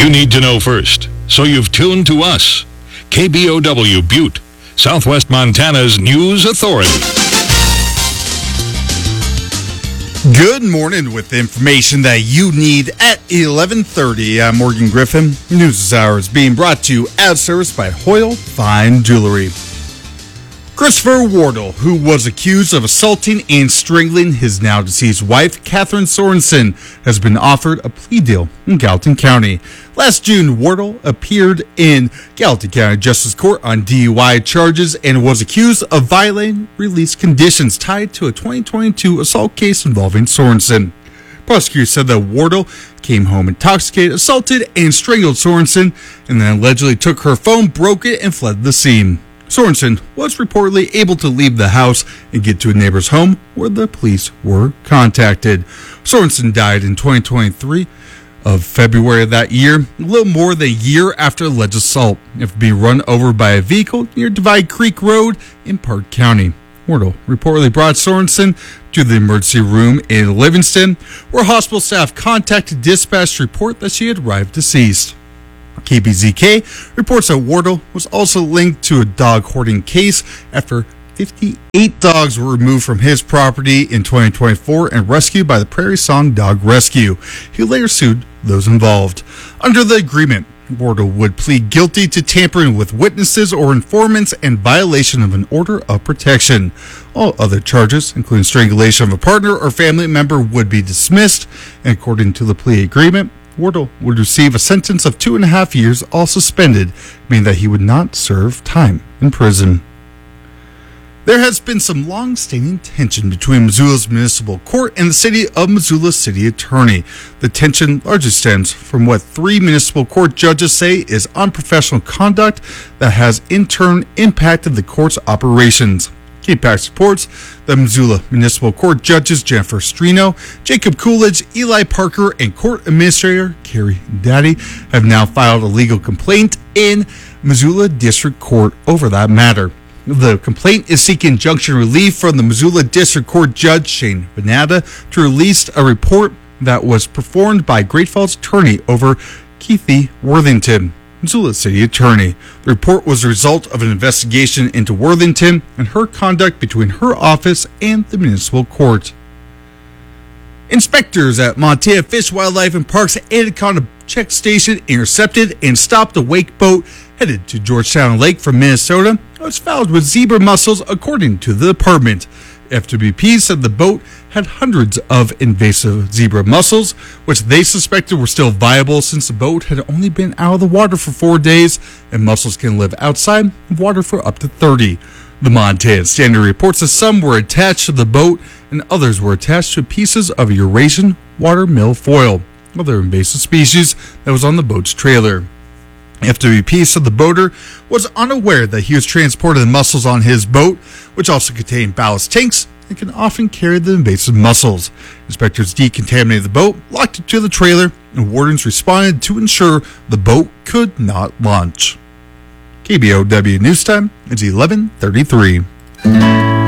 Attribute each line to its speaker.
Speaker 1: You need to know first, so you've tuned to us. KBOW Butte, Southwest Montana's news authority.
Speaker 2: Good morning with the information that you need at 11:30. I'm Morgan Griffin. News Hour is being brought to you as serviced by Hoyle Fine Jewelry. Christopher Wardle, who was accused of assaulting and strangling his now deceased wife, Catherine Sorensen, has been offered a plea deal in Gallatin County. Last June, Wardle appeared in Gallatin County Justice Court on DUI charges and was accused of violating release conditions tied to a 2022 assault case involving Sorensen. Prosecutors said that Wardle came home intoxicated, assaulted, and strangled Sorensen, and then allegedly took her phone, broke it, and fled the scene. Sorensen was reportedly able to leave the house and get to a neighbor's home where the police were contacted. Sorensen died in 2023 of February of that year, a little more than a year after alleged assault, after being run over by a vehicle near Divide Creek Road in Park County. Wardle reportedly brought Sorensen to the emergency room in Livingston, where hospital staff contacted dispatch to report that she had arrived deceased. KBZK reports that Wardle was also linked to a dog hoarding case after 58 dogs were removed from his property in 2024 and rescued by the Prairie Song Dog Rescue. He later sued those involved. Under the agreement, Wardle would plead guilty to tampering with witnesses or informants and violation of an order of protection. All other charges, including strangulation of a partner or family member, would be dismissed, and according to the plea agreement, Wardle would receive a sentence of 2.5 years, all suspended, meaning that he would not serve time in prison. There has been some long-standing tension between Missoula's municipal court and the city of Missoula city attorney. The tension largely stems from what 3 municipal court judges say is unprofessional conduct that has in turn impacted the court's operations. KPAX reports that Missoula Municipal Court judges Jennifer Strino, Jacob Coolidge, Eli Parker, and Court Administrator Carrie Daddy have now filed a legal complaint in Missoula District Court over that matter. The complaint is seeking injunction relief from the Missoula District Court Judge Shane Venata to release a report that was performed by Great Falls attorney over Keithy Worthington, Missoula City Attorney. The report was a result of an investigation into Worthington and her conduct between her office and the municipal court. Inspectors at Montana Fish, Wildlife, and Parks Anaconda Check Station intercepted and stopped a wake boat headed to Georgetown Lake from Minnesota. It was fouled with zebra mussels, according to the department. FWP said the boat had hundreds of invasive zebra mussels, which they suspected were still viable since the boat had only been out of the water for 4 days, and mussels can live outside of water for up to 30. The Montana Standard reports that some were attached to the boat and others were attached to pieces of Eurasian water milfoil, other invasive species that was on the boat's trailer. FWP said the boater was unaware that he was transporting the mussels on his boat, which also contained ballast tanks and can often carry the invasive mussels. Inspectors decontaminated the boat, locked it to the trailer, and wardens responded to ensure the boat could not launch. KBOW News Time is 11:33.